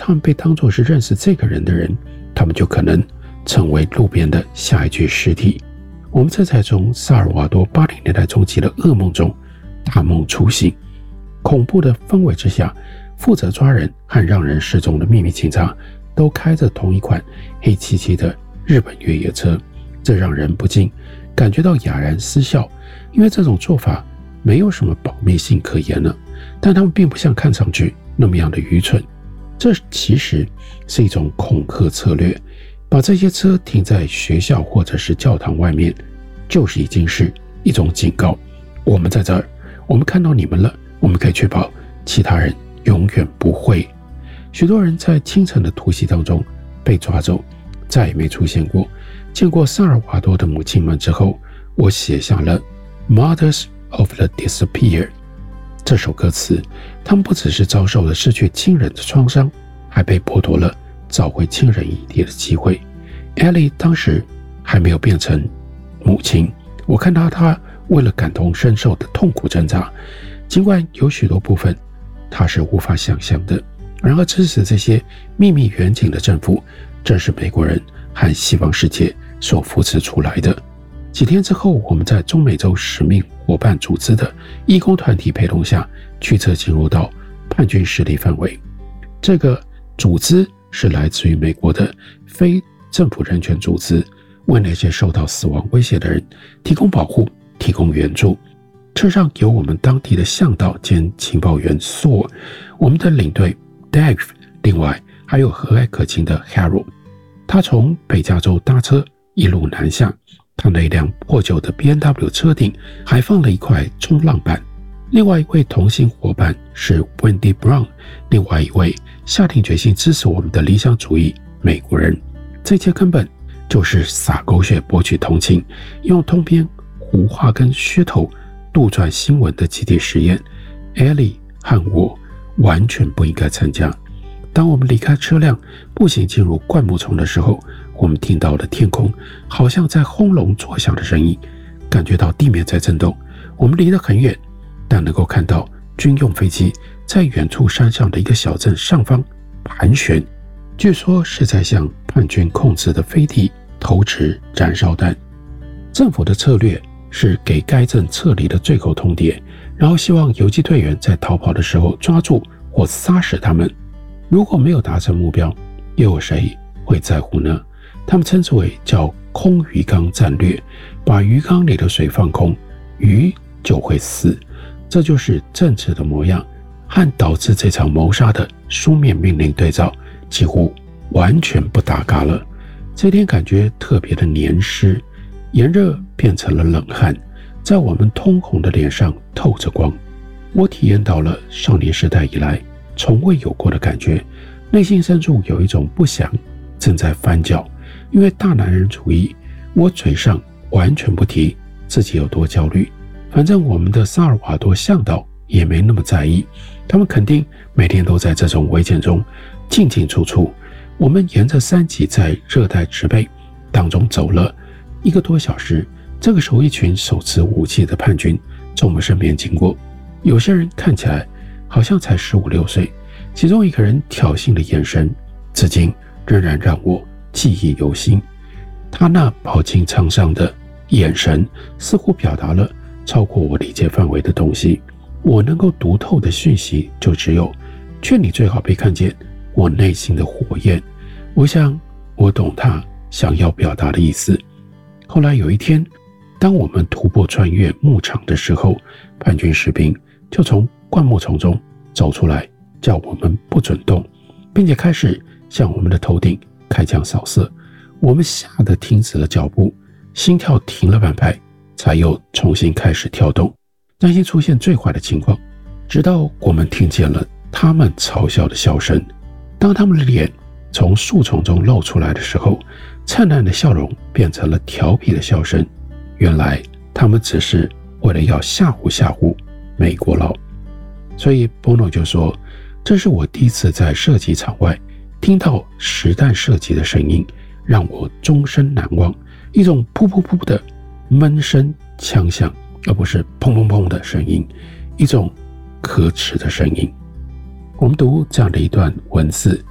他们被当作是认识这个人的人，他们就可能成为路边的下一具尸体。我们这才从萨尔瓦多80年代中期的噩梦中大梦初醒。恐怖的氛围之下，负责抓人和让人失踪的秘密警察都开着同一款黑漆漆的日本越野车，这让人不禁感觉到哑然失笑，因为这种做法没有什么保密性可言了，但他们并不像看上去那么样的愚蠢。这其实是一种恐吓策略，把这些车停在学校或者是教堂外面，就是已经是一种警告。我们在这儿，我们看到你们了，我们可以确保其他人永远不会。许多人在清晨的突袭当中被抓走，再也没出现过。见过萨尔瓦多的母亲们之后，我写下了 Mothers of the Disappeared 这首歌词。他们不只是遭受了失去亲人的创伤，还被剥夺了找回亲人遗体的机会。Ellie 当时还没有变成母亲，我看到她为了感同身受的痛苦挣扎，尽管有许多部分她是无法想象的。然而支持这些秘密远景的政府，正是美国人和西方世界所扶持出来的。几天之后，我们在中美洲使命伙伴组织的义工团体陪同下，驱车进入到叛军势力范围。这个组织是来自于美国的非政府人权组织，为那些受到死亡威胁的人提供保护，提供援助。车上有我们当地的向导兼情报员 Saul， 我们的领队 Dave， 另外还有和蔼可亲的 Harold。 他从北加州搭车一路南下，他那辆破旧的 BMW 车顶还放了一块冲浪板。另外一位同行伙伴是 Wendy Brown， 另外一位下定决心支持我们的理想主义美国人。这些根本就是撒狗血博取同情，用通篇胡话跟噱头杜撰新闻的集体实验。 Ellie 和我完全不应该参加。当我们离开车辆步行进入灌木丛的时候，我们听到了天空好像在轰隆作响的声音，感觉到地面在震动。我们离得很远，但能够看到军用飞机在远处山上的一个小镇上方盘旋，据说是在向叛军控制的飞地投掷燃烧弹。政府的策略是给该镇撤离的最后通牒，然后希望游击队员在逃跑的时候抓住或杀死他们。如果没有达成目标，又有谁会在乎呢？他们称之为叫空鱼缸战略，把鱼缸里的水放空，鱼就会死。这就是政治的模样，和导致这场谋杀的书面命令对照，几乎完全不搭嘎了。这天感觉特别的黏湿，炎热变成了冷汗，在我们通红的脸上透着光。我体验到了少年时代以来从未有过的感觉，内心深处有一种不祥正在翻搅。因为大男人主义，我嘴上完全不提自己有多焦虑，反正我们的萨尔瓦多向导也没那么在意，他们肯定每天都在这种危险中进进出出。我们沿着山脊在热带植被当中走了1个多小时，这个时候一群手持武器的叛军从我们身边经过，有些人看起来好像才15、16岁，其中一个人挑衅的眼神至今仍然让我记忆犹新。他那饱经沧桑的眼神似乎表达了超过我理解范围的东西。我能够读透的讯息就只有劝你最好别看见我内心的火焰。我想我懂他想要表达的意思。后来有一天，当我们徒步穿越牧场的时候，叛军士兵就从灌木丛中走出来，叫我们不准动，并且开始向我们的头顶开枪扫射。我们吓得停止了脚步，心跳停了半拍，才又重新开始跳动，担心出现最坏的情况。直到我们听见了他们嘲笑的笑声，当他们的脸从树丛中露出来的时候，灿烂的笑容变成了调皮的笑声。原来他们只是为了要吓唬美国佬。所以 Bono 就说，这是我第一次在射击场外听到实弹射击的声音，让我终身难忘。一种噗噗噗的闷声枪响，而不是砰砰砰的声音，一种可耻的声音。我们读这样的一段文字，